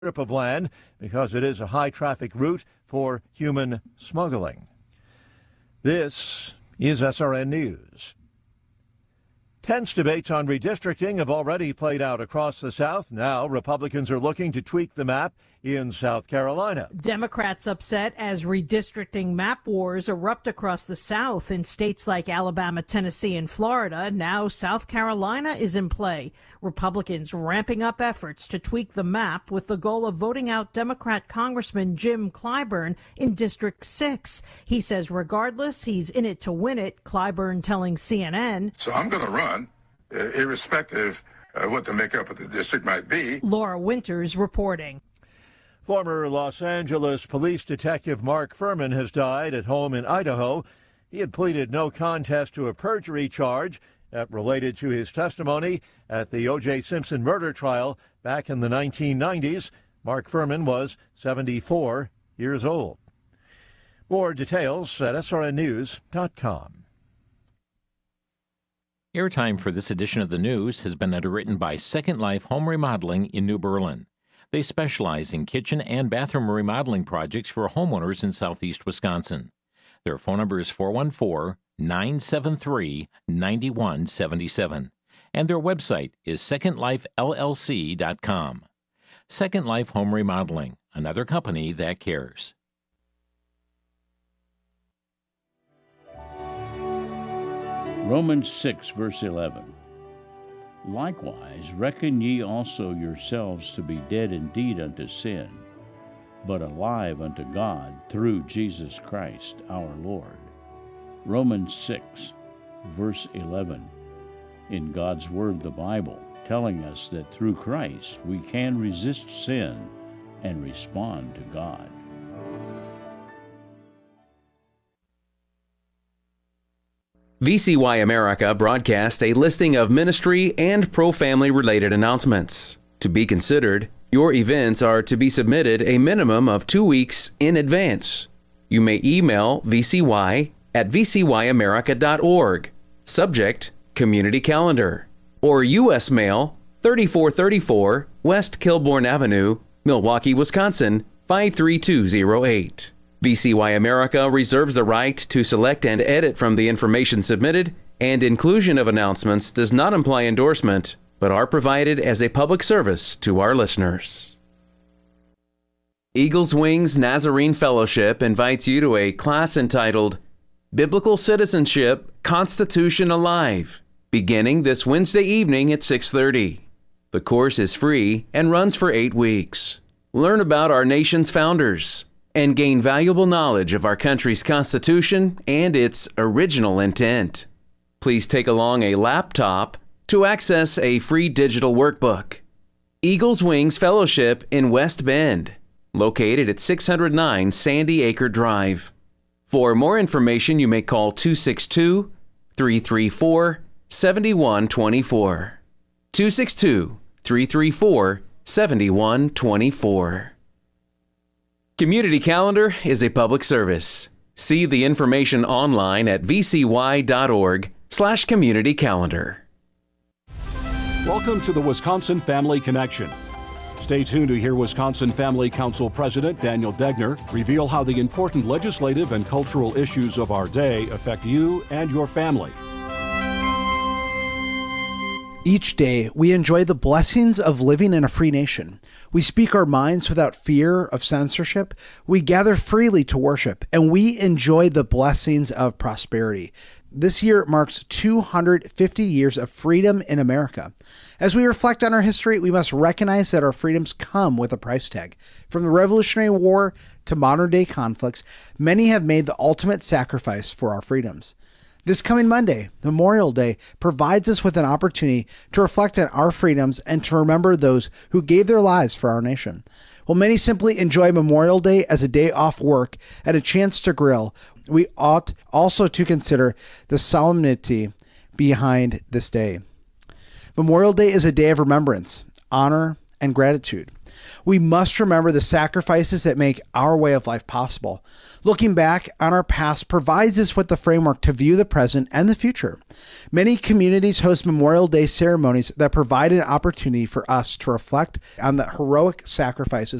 strip of land because it is a high-traffic route for human smuggling. This is SRN News. Tense debates on redistricting have already played out across the South. Now, Republicans are looking to tweak the map in South Carolina. Democrats upset as redistricting map wars erupt across the South in states like Alabama, Tennessee, and Florida. Now, South Carolina is in play. Republicans ramping up efforts to tweak the map with the goal of voting out Democrat Congressman Jim Clyburn in District 6. He says regardless, he's in it to win it, Clyburn telling CNN. So I'm going to run, irrespective of what the makeup of the district might be. Laura Winters reporting. Former Los Angeles police detective Mark Furman has died at home in Idaho. He had pleaded no contest to a perjury charge that related to his testimony at the O.J. Simpson murder trial back in the 1990s. Mark Furman was 74 years old. More details at srnnews.com. Airtime for this edition of the news has been underwritten by Second Life Home Remodeling in New Berlin. They specialize in kitchen and bathroom remodeling projects for homeowners in southeast Wisconsin. Their phone number is 414-973-9177, and their website is secondlifellc.com. Second Life Home Remodeling, another company that cares. Romans 6, verse 11. Likewise, reckon ye also yourselves to be dead indeed unto sin, but alive unto God through Jesus Christ our Lord. Romans 6, verse 11. In God's Word, the Bible, telling us that through Christ we can resist sin and respond to God. VCY America broadcast a listing of ministry and pro-family related announcements. To be considered, your events are to be submitted a minimum of 2 weeks in advance. You may email VCY at vcyamerica.org, subject Community Calendar, or U.S. Mail 3434 West Kilbourne Avenue, Milwaukee, Wisconsin 53208. VCY America reserves the right to select and edit from the information submitted, and inclusion of announcements does not imply endorsement, but are provided as a public service to our listeners. Eagles Wings Nazarene Fellowship invites you to a class entitled Biblical Citizenship, Constitution Alive, beginning this Wednesday evening at 6:30. The course is free and runs for 8 weeks. Learn about our nation's founders and gain valuable knowledge of our country's Constitution and its original intent. Please take along a laptop to access a free digital workbook. Eagles Wings Fellowship in West Bend, located at 609 Sandy Acre Drive. For more information, you may call 262-334-7124. 262-334-7124. Community Calendar is a public service. See the information online at vcy.org/communitycalendar. Welcome to the Wisconsin Family Connection. Stay tuned to hear Wisconsin Family Council President Daniel Degner reveal how the important legislative and cultural issues of our day affect you and your family. Each day, we enjoy the blessings of living in a free nation. We speak our minds without fear of censorship. We gather freely to worship, and we enjoy the blessings of prosperity. This year marks 250 years of freedom in America. As we reflect on our history, we must recognize that our freedoms come with a price tag. From the Revolutionary War to modern-day conflicts, many have made the ultimate sacrifice for our freedoms. This coming Monday, Memorial Day, provides us with an opportunity to reflect on our freedoms and to remember those who gave their lives for our nation. While many simply enjoy Memorial Day as a day off work and a chance to grill, we ought also to consider the solemnity behind this day. Memorial Day is a day of remembrance, honor, and gratitude. We must remember the sacrifices that make our way of life possible. Looking back on our past provides us with the framework to view the present and the future. Many communities host Memorial Day ceremonies that provide an opportunity for us to reflect on the heroic sacrifices